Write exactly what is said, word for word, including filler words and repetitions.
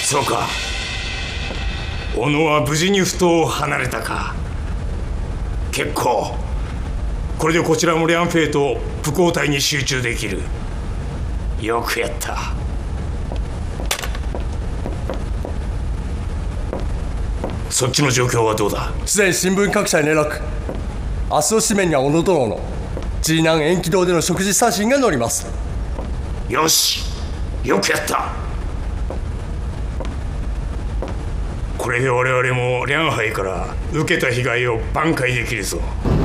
そうか、小野は無事に埠頭を離れたか。結構。これでこちらもリャンフェイと武工隊に集中できる。よくやった。そっちの状況はどうだ。 すでに新聞各社に連絡。明日の紙面には小野殿のジーナン延期堂での食事写真が載ります。 よし、よくやった。これで我々もリャンハイから受けた被害を挽回できるぞ。